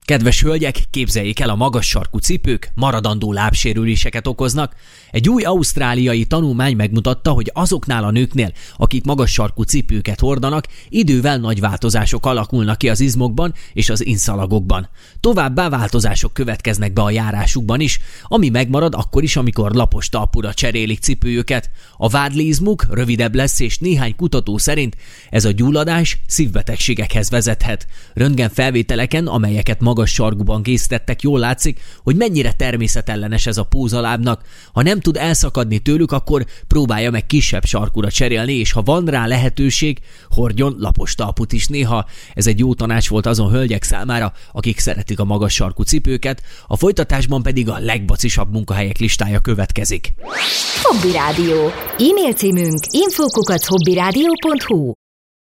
Kedves hölgyek, képzeljék el, a magas sarkú cipők maradandó lábsérüléseket okoznak. Egy új ausztráliai tanulmány megmutatta, hogy azoknál a nőknél, akik magas sarkú cipőket hordanak, idővel nagy változások alakulnak ki az izmokban és az inszalagokban. Továbbá változások következnek be a járásukban is, ami megmarad akkor is, amikor lapos talpúra cserélik cipőjüket. A vádliizmuk rövidebb lesz, és néhány kutató szerint ez a gyulladás szívbetegségekhez vezethet. Röntgenfelvételeken, amelyeket magas sarkúban készítettek, jól látszik, hogy mennyire természetellenes ez a pózalábnak. Ha nem tud elszakadni tőlük, akkor próbálja meg kisebb sarkúra cserélni, és ha van rá lehetőség, hordjon lapos talpút is néha. Ez egy jó tanács volt azon hölgyek számára, akik szeretik a magas sarkú cipőket, a folytatásban pedig a legbacisabb munkahelyek listája következik. Hobby Rádió. E-mail címünk info@hobbyradio.hu.